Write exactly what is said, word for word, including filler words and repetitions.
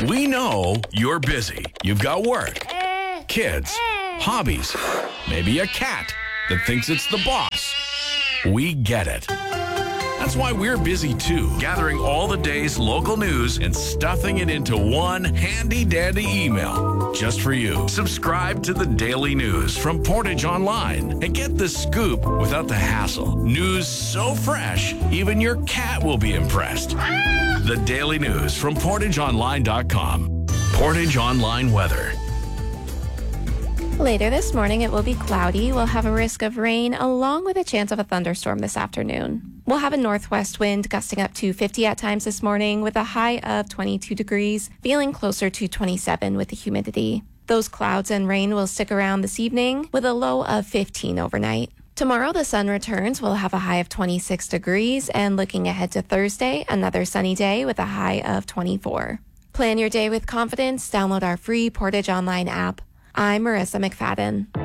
We know you're busy. You've got work, kids, hobbies, maybe a cat that thinks it's the boss. We get it. That's why we're busy too, gathering all the day's local news and stuffing it into one handy-dandy email just for you. Subscribe to the Daily News from Portage Online and get the scoop without the hassle. News so fresh, even your cat will be impressed. The Daily News from portage online dot com. Portage Online weather. Later this morning, it will be cloudy. We'll have a risk of rain along with a chance of a thunderstorm this afternoon. We'll have a northwest wind gusting up to fifty at times this morning with a high of twenty-two degrees, feeling closer to twenty-seven with the humidity. Those clouds and rain will stick around this evening with a low of fifteen overnight. Tomorrow, the sun returns. We'll have a high of twenty-six degrees, and looking ahead to Thursday, another sunny day with a high of twenty-four. Plan your day with confidence. Download our free Portage Online app. I'm Marissa McFadden.